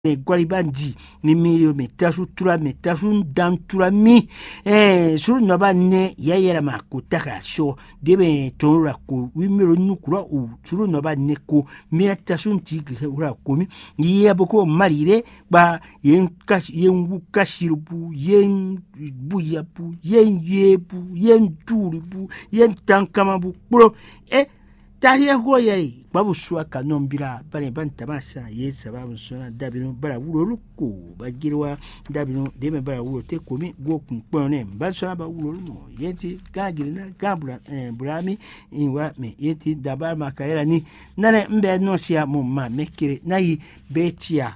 Guaribandi ni milio metasu tura metasu dan tura mi suru noba ne yayera ma kutaka so debe tonra ko wimero nukura u suru noba ne ko metasu ntigi ura komi ye boko marire ba yen kashirbu yen buyabu yen yebu yen duribu yen tankamabu pro tahia goyari babu suwa kanombira bane bantamasa ye sababu sona dabino bara wuro luko bagirwa dabino deme bara wuro te komi go kunpone basona ba wuro mo yeti gagirina gabura burami inwa me yeti dabar makaera ni nane mbe no sia mumma mekire nayi betia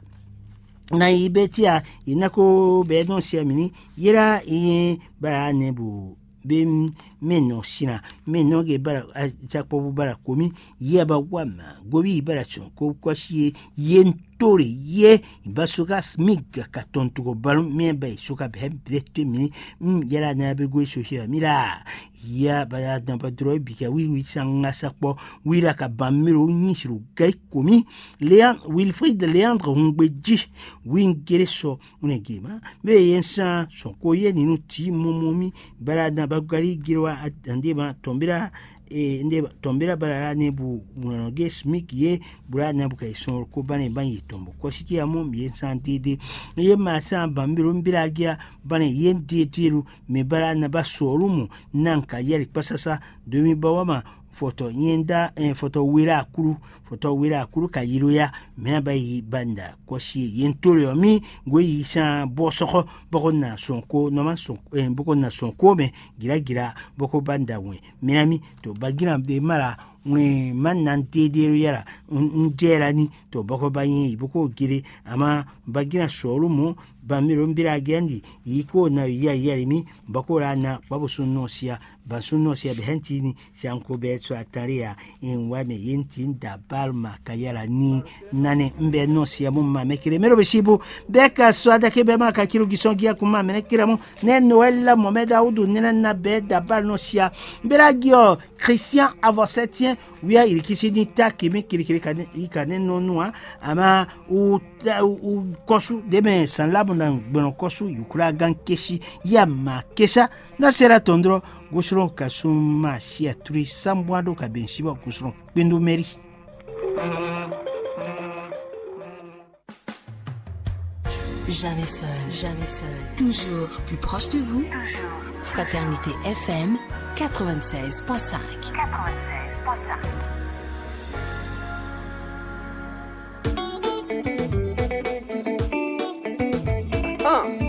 inako be no sia mini yera bara nebu bem meno sina meno ge bara jakpo bara komi yeba wama gobi bara chon ko kwashi yentore ye basuka smiga katontu go balum meba suka be brete mini yara na be go so hia mira ya bara na padro bika wi sanga sakpo wi la ka bamiro nyisiru gari komi Wilfried Leandre Ngbeji wingereso unegema be yensa sonko ye ninu ti momomi bara na bagari girwa andeba tombira tombira bara nebu unoge smik ye bura nabu kai son ko bane banye tombo ko shiki amo ye santide ye masa bambiro mbiragia bane yende tiru me bara na basorumu nanka yeri pasasa 2000 bawama foto yenda foto wira akuru ka yiruya mena bayi banda kosi yentorio mi goyi sa bosoko bokona sonko noma sonko bokona sonko me gira boko banda we menami to bagira de mara we manante de yara njera ni to boko bayi boko gire ama bagira sorumo bamiro mbira gendi yiko na yarimi bakora na babusunno sia behentini sianko betso ataria in wame yentin da balma kayara ni nane mbe no sia mumma mekire mero beshibu beka swada ke be maka kiru gisongia kuma menekira mo ne noella momeda udu nena na be da bal no sia beragio Christian Avocetien wia ilikisi ni takimi kirikiri kane no noa ama u kosu deme sanlabo na gbono kosu yukura gan keshi ya makesha na sera tondro gusron kasuma sia turi sambwado kabenshiba gusron bindu meri. Jamais seul, toujours plus proche de vous. Fraternité FM 96.5. 96.5.